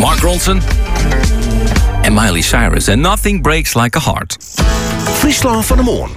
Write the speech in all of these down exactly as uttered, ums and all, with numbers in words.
Mark Ronson en Miley Cyrus. And Nothing Breaks Like a Heart. Friesland van de Moon.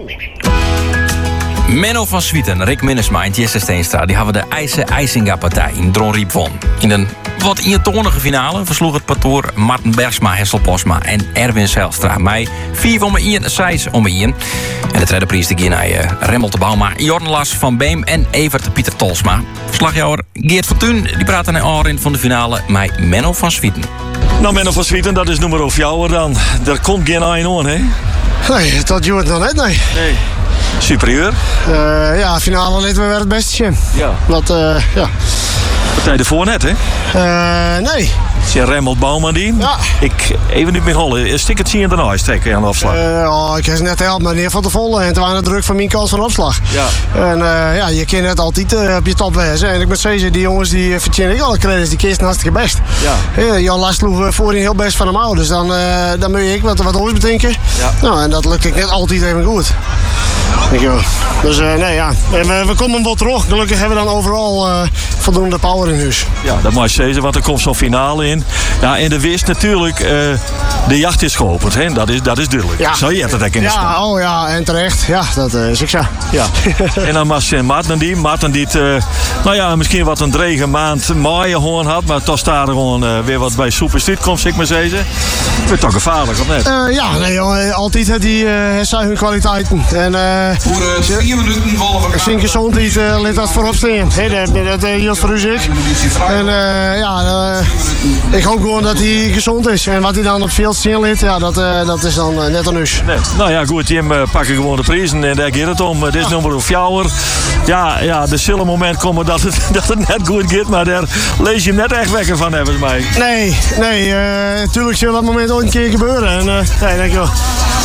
Menno van Swieten, Rick Minnesma en Jesse Steenstra... die hadden de IJse IJsinga-partij in Dronriep won. In een wat eentonige finale versloeg het patroor Martin Bergsma, Hessel Posma en Erwin Zijlstra. Mij vier om één, zes om één. En de tweede prijs ging naar uh, Remmel de Bauma, Jorn Lars van Beem en Evert Pieter Tolsma. Verslagjouwer Geert Fortuyn die praatte naar Arin van de finale met Menno van Swieten. Nou, Menno van Swieten, dat is nummer of jou dan. Er komt geen een aan, hè? Nee, dat doet het nog net, nee. Nee. Superieur? Uh, ja, finale leden we weer het beste. Ja. Dat, uh, ja. Partij ervoor net, hè? Uh, nee. Zie Remmel Bouwman die? Ja. Ik, even niet meer hollen. Stik het zien en daarna trekken aan de afslag. Uh, oh, ik heb ze net helpt, maar neer van de volle. En toen waren de druk van mijn kans van opslag. Ja. En uh, ja, je kent het altijd uh, op je top wezen. En ik moet zeggen, die jongens die uh, verdienen ik alle credits. Die kisten hartstikke best. Ja. Uh, Jan Lars sloeg uh, voorin heel best van hem uit. Dus dan, uh, dan moet ik wat, wat anders bedenken. Ja. Nou, en dat lukt ik net altijd even goed. Denk je wel. Dus uh, nee, ja. En we, we komen wel terug. Gelukkig hebben we dan overal uh, voldoende power in huis. Ja, dat mag je zeggen, want er komt zo'n finale in. Ja, en de wist natuurlijk, uh, de jacht is geopend, hè? Dat is, dat is duidelijk. Ja. Zo je hebt het ook in de Ja, oh ja, en terecht. Ja, dat uh, is ik zo. Ja. En dan was je Maarten die, Maarten die het, uh, nou ja, misschien wat een drege maand maaien gewoon had, maar toch staat er gewoon uh, weer wat bij soep is dit, komt ik maar zeggen. Het wordt toch gevaarlijk, of net? Uh, ja, nee, jongen, altijd uh, die uh, zijn hun kwaliteiten. En uh, voor uh, vier minuten volgen. zijn gezondheid uh, laat dat voorop staan. Hey, dat dat uh, hield voor u zich. En uh, ja, uh, ik hoop gewoon dat hij gezond is. En wat hij dan op het veld zien liet, ja, dat, uh, dat is dan uh, net aan us. Nee. Nou ja, goed, Jim uh, pakken gewoon de prijzen en daar gaat het om. Het is ja. nummer of jouwer. Ja, ja, er zal een moment komen dat het, dat het net goed gaat, maar daar lees je hem net echt wekker van, hebben mij. Nee, nee, natuurlijk uh, zal dat moment ooit een keer gebeuren. En, uh, nee, denk ik wel.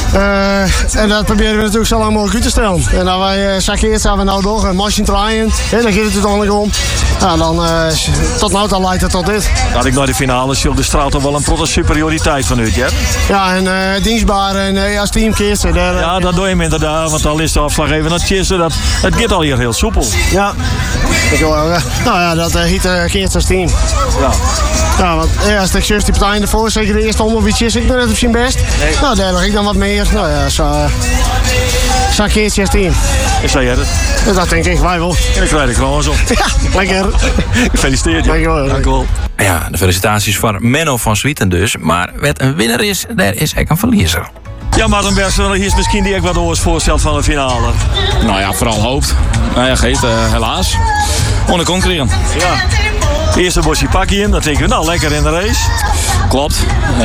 Uh, en dat proberen we natuurlijk zo lang mogelijk uit te stellen. En dan wij uh, zakeerd zijn we nou door, een machine draaien. He, dan gaat het uiteindelijk om. Ja, dan, uh, tot nu toe leidt het tot dit. Dat ik naar de finale zie, er straalt toch wel een protte superioriteit van uit, ja? Ja, en uh, dienstbaar en uh, als team keert. Uh, ja, dat doe je hem inderdaad, want al is de afslag even naar het chissen. Dat, het gaat al hier heel soepel. Ja, ik wil, uh, nou ja, dat uh, hiet uh, keert als team. Ja. Ja, want ja, als ik zus die partij ervoor, zeker de eerste honderd is ik nog net op zijn best. Nee. Nou, daar lig ik dan wat meer. Nou ja, zo, uh, zo'n keertje als team. Is dat jij het? Dat denk ik, wij wel. En dan krijg ik gewoon zo. Ja, lekker. Gefeliciteerd. Dank je wel. Dank je wel. Ja, de felicitaties voor Menno van Swieten dus. Maar wat een winnaar is, daar is ook een verliezer. Ja, Martin Bergsma, hier is misschien die ik wat oors voorstelt van de finale. Nou ja, vooral hoopt. Nou ja, geet, uh, helaas. Onder kon krijgen. Ja. Eerste bosje pakje in, dat denken we nou lekker in de race. Klopt.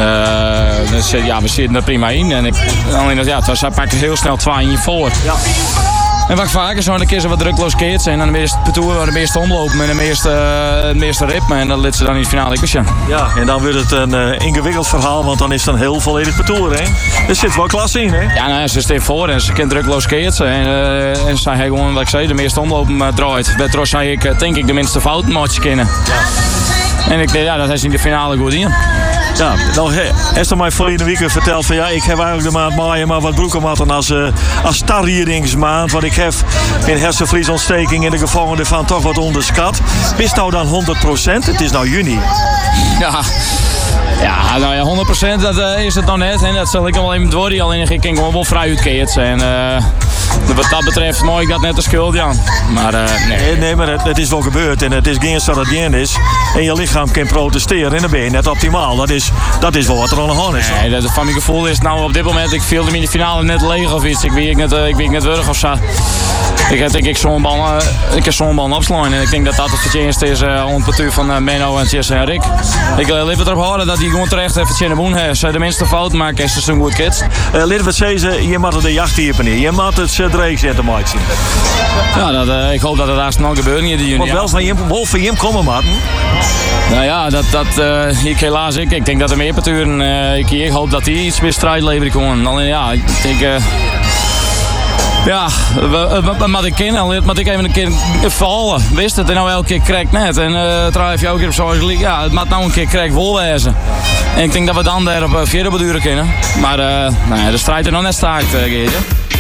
Uh, dus, ja, we zitten er prima in. En ik, alleen dat, ja, het was, hij pakte heel snel twee in voor. Ja. En wat ik vaker zo, dan keer ze wat drukloos keert zijn. En dan de parcours de meeste omlopen en de meeste, uh, het meeste ritme. En dan liet ze dan in de finale ik ja. Ja, en dan wordt het een uh, ingewikkeld verhaal, want dan is het een heel volledig parcours, hè? Er zit wel klasse in, hè? Ja, nou, ze staat voor en ze kent drukloos keert. En, uh, en zij gewoon, wat ik zei, de meeste omlopen uh, draait. Daardoor zei ik, uh, denk ik, de minste fouten maatjes kennen. Ja. En ik denk, ja, dat is in de finale goed in. Ja, nou, heeft er mij verleden week verteld van ja, ik heb eigenlijk de maand maaien maar wat broekenmatten als, uh, als starrieringsmaand. Want ik heb in hersenvliesontsteking in de gevangenen van toch wat onderschat. Is nou dan honderd procent? Het is nou juni. Ja. Ja, nou ja, honderd procent dat uh, is het nog net. En dat zal ik wel even door. Alleen ik kan gewoon wel vrij uitkeerd. En uh, wat dat betreft mooi ik dat net de schuld, ja. Maar uh, nee. nee. Nee, maar het, het is wel gebeurd. En het is geen dat het geen is. En je lichaam kan protesteren. En dan ben je net optimaal. Dat is, dat is wel wat er aan de hand is. Nee, dat, van mijn gevoel is het nou op dit moment. Ik viel hem in de finale net leeg of iets. Ik weet net, uh, ik weet net wurg of zo. Ik heb denk ik zo'n bal, uh, ik heb zo'n bal opslaan. En ik denk dat dat het verdienste is uh, onder het van uh, Menno en Jesse en Rick. Ik uh, liep erop horen dat die gewoon terecht even Tjenne Boen heeft. De minste fout maken is zo'n goed kids. Uh, Laten we zeggen, je moet de jacht hier niet. Je moet het uh, dreig zetten, maakt zien. Ja, dat, uh, ik hoop dat het daar snel gebeurt in de juni. Want wel van je, wel van je komen, Martin. Nou ja, dat, dat uh, ik helaas ik. Ik denk dat er meer parturen. Uh, ik, ik hoop dat die iets meer strijd leveren kon. Alleen ja, ik denk. Uh, Ja, wat ik ken, maar ik even een keer vallen. Wist het, en nou elke keer krijgt net. En uh, trouwens je ook keer op zo'n ja, het moet nou een keer krijgt vol wezen. En ik denk dat we dan daar op vierde beduren kunnen. Maar uh, nou ja, de strijd er nog net staakt, uh, Geertje.